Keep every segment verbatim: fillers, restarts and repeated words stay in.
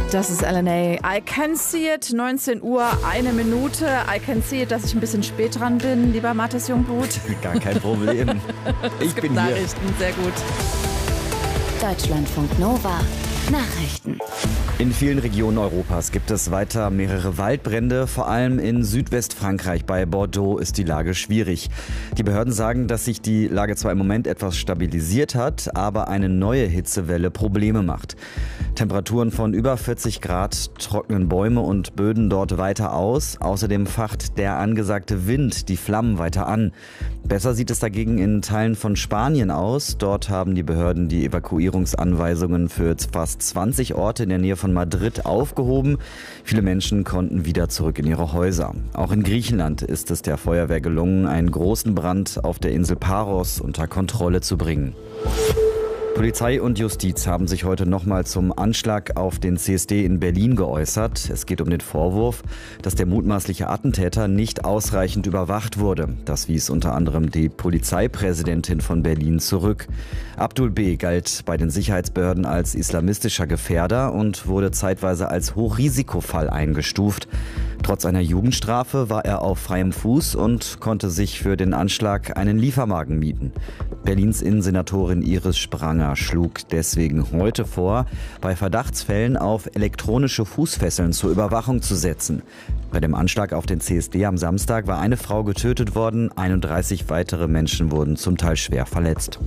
Das ist L N A. I can see it, neunzehn Uhr, eine Minute. I can see it, dass ich ein bisschen spät dran bin, lieber Mathis Jungblut. Gar kein Problem. Ich bin hier. Nachrichten, sehr gut. Deutschlandfunk Nova. Nachrichten. In vielen Regionen Europas gibt es weiter mehrere Waldbrände. Vor allem in Südwestfrankreich bei Bordeaux ist die Lage schwierig. Die Behörden sagen, dass sich die Lage zwar im Moment etwas stabilisiert hat, aber eine neue Hitzewelle Probleme macht. Temperaturen von über vierzig Grad trocknen Bäume und Böden dort weiter aus. Außerdem facht der angesagte Wind die Flammen weiter an. Besser sieht es dagegen in Teilen von Spanien aus. Dort haben die Behörden die Evakuierungsanweisungen für fast zwanzig Orte in der Nähe von Madrid aufgehoben. Viele Menschen konnten wieder zurück in ihre Häuser. Auch in Griechenland ist es der Feuerwehr gelungen, einen großen Brand auf der Insel Paros unter Kontrolle zu bringen. Polizei und Justiz haben sich heute nochmal zum Anschlag auf den C S D in Berlin geäußert. Es geht um den Vorwurf, dass der mutmaßliche Attentäter nicht ausreichend überwacht wurde. Das wies unter anderem die Polizeipräsidentin von Berlin zurück. Abdul B. galt bei den Sicherheitsbehörden als islamistischer Gefährder und wurde zeitweise als Hochrisikofall eingestuft. Trotz einer Jugendstrafe war er auf freiem Fuß und konnte sich für den Anschlag einen Lieferwagen mieten. Berlins Innensenatorin Iris Spranger schlug deswegen heute vor, bei Verdachtsfällen auf elektronische Fußfesseln zur Überwachung zu setzen. Bei dem Anschlag auf den C S D am Samstag war eine Frau getötet worden, einunddreißig weitere Menschen wurden zum Teil schwer verletzt.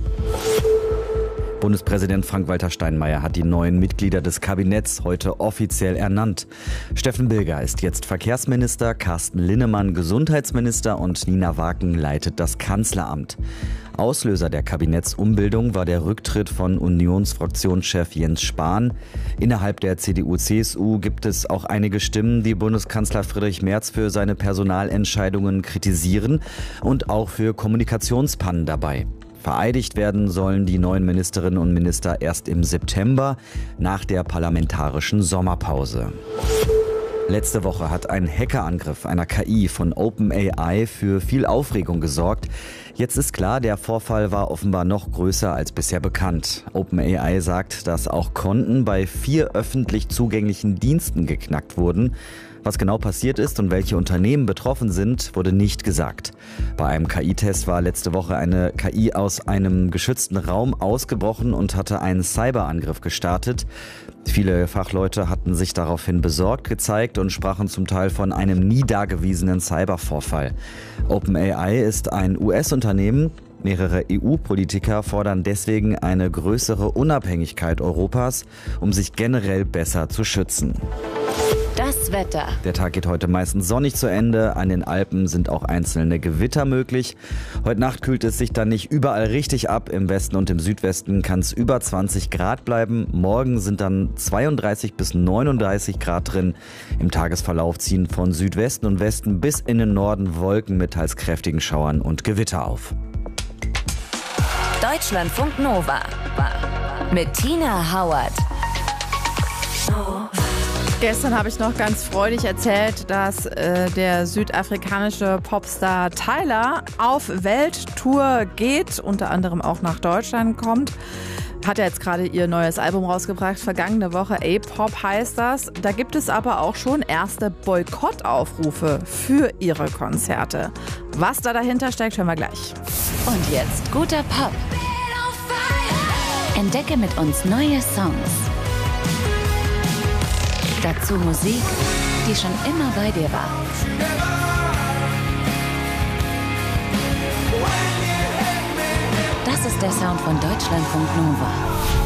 Bundespräsident Frank-Walter Steinmeier hat die neuen Mitglieder des Kabinetts heute offiziell ernannt. Steffen Bilger ist jetzt Verkehrsminister, Carsten Linnemann Gesundheitsminister und Nina Waken leitet das Kanzleramt. Auslöser der Kabinettsumbildung war der Rücktritt von Unionsfraktionschef Jens Spahn. Innerhalb der C D U C S U gibt es auch einige Stimmen, die Bundeskanzler Friedrich Merz für seine Personalentscheidungen kritisieren und auch für Kommunikationspannen dabei. Vereidigt werden sollen die neuen Ministerinnen und Minister erst im September nach der parlamentarischen Sommerpause. Letzte Woche hat ein Hackerangriff einer K I von OpenAI für viel Aufregung gesorgt. Jetzt ist klar, der Vorfall war offenbar noch größer als bisher bekannt. OpenAI sagt, dass auch Konten bei vier öffentlich zugänglichen Diensten geknackt wurden. Was genau passiert ist und welche Unternehmen betroffen sind, wurde nicht gesagt. Bei einem K I-Test war letzte Woche eine K I aus einem geschützten Raum ausgebrochen und hatte einen Cyberangriff gestartet. Viele Fachleute hatten sich daraufhin besorgt gezeigt und sprachen zum Teil von einem nie dagewesenen Cybervorfall. OpenAI ist ein U S-Unternehmen. Mehrere E U-Politiker fordern deswegen eine größere Unabhängigkeit Europas, um sich generell besser zu schützen. Das Wetter. Der Tag geht heute meistens sonnig zu Ende. An den Alpen sind auch einzelne Gewitter möglich. Heute Nacht kühlt es sich dann nicht überall richtig ab. Im Westen und im Südwesten kann es über zwanzig Grad bleiben. Morgen sind dann zweiunddreißig bis neununddreißig Grad drin. Im Tagesverlauf ziehen von Südwesten und Westen bis in den Norden Wolken mit teils kräftigen Schauern und Gewitter auf. Deutschlandfunk Nova. Mit Tina Hauert. Gestern habe ich noch ganz freudig erzählt, dass äh, der südafrikanische Popstar Tyler auf Welttour geht, unter anderem auch nach Deutschland kommt. Hat er jetzt gerade ihr neues Album rausgebracht, vergangene Woche, A-Pop heißt das. Da gibt es aber auch schon erste Boykottaufrufe für ihre Konzerte. Was da dahinter steckt, hören wir gleich. Und jetzt guter Pop. Entdecke mit uns neue Songs. Dazu Musik, die schon immer bei dir war. Das ist der Sound von Deutschlandfunk Nova.